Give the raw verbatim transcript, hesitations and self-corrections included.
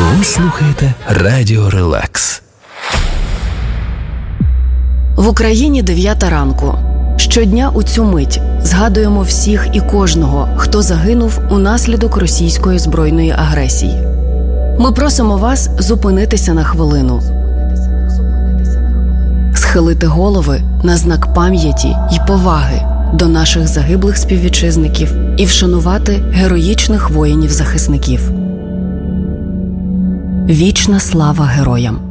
Ви слухаєте Радіо Релакс. В Україні дев'ята ранку. Щодня у цю мить згадуємо всіх і кожного, хто загинув унаслідок російської збройної агресії. Ми просимо вас зупинитися на хвилину, схилити голови на знак пам'яті й поваги до наших загиблих співвітчизників і вшанувати героїчних воїнів-захисників. Вічна слава героям!